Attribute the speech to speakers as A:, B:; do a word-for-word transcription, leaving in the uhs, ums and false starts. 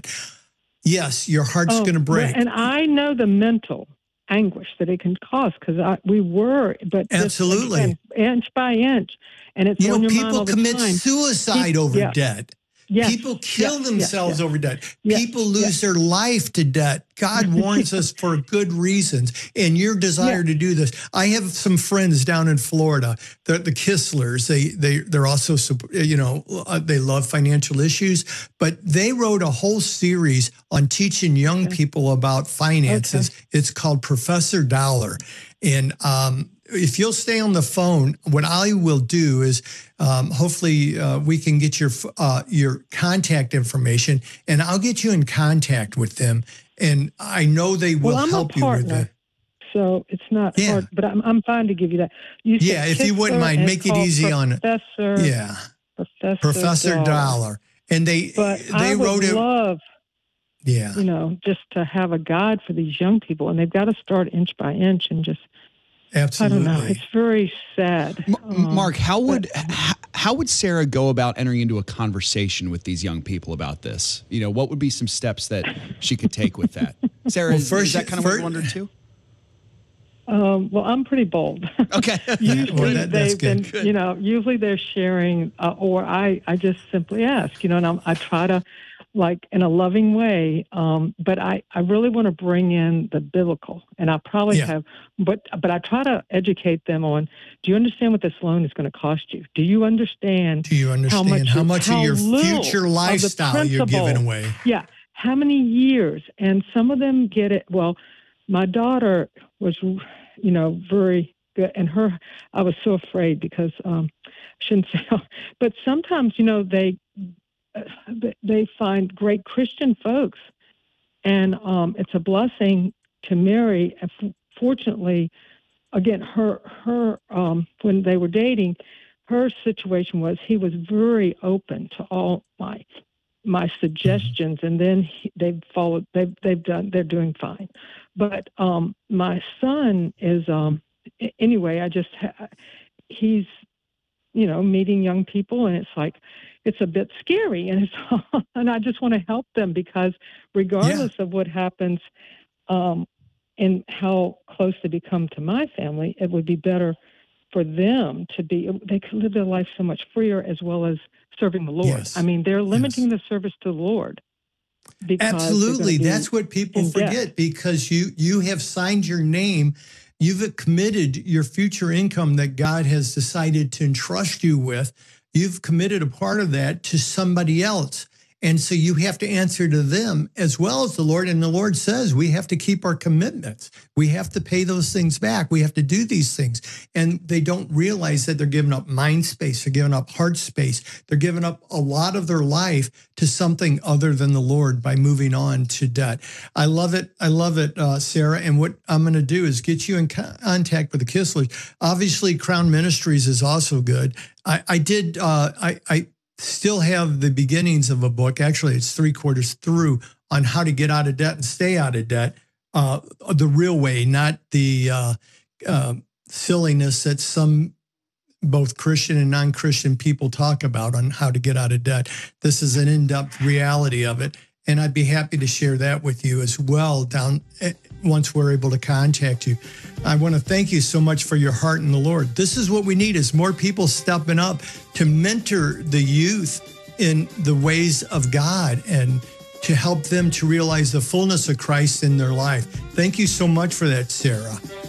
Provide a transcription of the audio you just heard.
A: it. Yes, your heart's
B: Oh,
A: going to break.
B: well, and I know the mental anguish that it can cause because we were, but
A: absolutely,
B: just, again, inch by inch, and it's
A: you
B: on
A: know,
B: your mind
A: people
B: all the
A: commit
B: time.
A: suicide
B: Keep,
A: over
B: yeah.
A: debt.
B: Yes,
A: People kill
B: yes,
A: themselves
B: yes,
A: over debt.
B: yes,
A: People lose
B: yes.
A: their life to debt. God warns us for good reasons. And your desire
B: yes.
A: to do this. I have some friends down in Florida, the, the Kisslers. They, they, they're also, you know, they love financial issues, but they wrote a whole series on teaching young
B: Okay.
A: people about finances.
B: Okay.
A: It's called Professor Dollar. And, um, if you'll stay on the phone, what I will do is um, hopefully uh, we can get your uh, your contact information, and I'll get you in contact with them. And I know they will
B: well, I'm
A: help
B: a
A: you with
B: partner,
A: it.
B: So it's not
A: Yeah.
B: hard, but I'm I'm fine to give you that. You said
A: Yeah, if you wouldn't
B: Kistler
A: mind,
B: and
A: make it
B: call
A: easy on
B: Professor.
A: Yeah,
B: Professor,
A: Professor
B: Dollar.
A: Dollar, and they
B: But
A: they
B: I would
A: wrote it.
B: love,
A: Yeah,
B: you know, just to have a guide for these young people, and they've got to start inch by inch and just.
A: absolutely.
B: I don't know. It's very sad.
C: M- Mark, how would
B: but,
C: h- how would Sarah go about entering into a conversation with these young people about this? You know, what would be some steps that she could take with that? Sarah,
A: Well,
C: is,
A: first-
C: is that kind of
A: first-
C: what you wondered too?
B: Um, well, I'm pretty bold.
C: Okay.
B: usually
A: Well, that- that's
B: they've been,
A: good.
C: Good.
B: you know, usually they're sharing, uh, or I, I just simply ask, you know, and I'm, I try to, like, in a loving way. Um, but I, I really want to bring in the biblical, and I probably
A: Yeah.
B: have, but, but I try to educate them on, do you understand what this loan is going to cost you? Do you understand?
A: Do you understand
B: much
A: how
B: you-
A: much,
B: how
A: of your
B: little of
A: future
B: the
A: lifestyle you're giving
B: principle-
A: away?
B: Yeah. How many years? And some of them get it. Well, my daughter was, you know, very good. And her, I was so afraid because, um, I shouldn't say, but sometimes, you know, they, uh, they find great Christian folks, and um, it's a blessing to marry. Fortunately, again, her, her, um, when they were dating, her situation was he was very open to all my my suggestions, and then he, they've followed. They've they've done. They're doing fine. But um, my son is um, anyway. I just ha- he's you know meeting young people, and it's like it's a bit scary, and it's and I just want to help them because regardless yeah. of what happens, um, and how close they become to my family, it would be better for them to be. They could live their life so much freer, as well as serving the Lord.
A: Yes.
B: I mean, they're limiting
A: yes.
B: the service to the Lord.
A: Absolutely. That's what people forget
B: debt.
A: because you, you have signed your name. You've committed your future income that God has decided to entrust you with. You've committed a part of that to somebody else. And so you have to answer to them as well as the Lord. And the Lord says we have to keep our commitments. We have to pay those things back. We have to do these things. And they don't realize that they're giving up mind space. They're giving up heart space. They're giving up a lot of their life to something other than the Lord by moving on to debt. I love it. I love it, uh, Sarah. And what I'm going to do is get you in co- contact with the Kisslers. Obviously, Crown Ministries is also good. I, I did, uh, I, I, still have the beginnings of a book. Actually, it's three quarters through on how to get out of debt and stay out of debt, uh, the real way, not the uh, uh, silliness that some both Christian and non-Christian people talk about on how to get out of debt. This is an in-depth reality of it. And I'd be happy to share that with you as well down once we're able to contact you. I want to thank you so much for your heart in the Lord. This is what we need is more people stepping up to mentor the youth in the ways of God and to help them to realize the fullness of Christ in their life. Thank you so much for that, Sarah.